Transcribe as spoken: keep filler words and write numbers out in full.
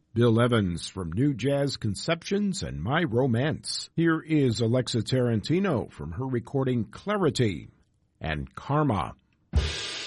Bill Evans from New Jazz Conceptions and My Romance. Here is Alexa Tarantino from her recording Clarity and Karma.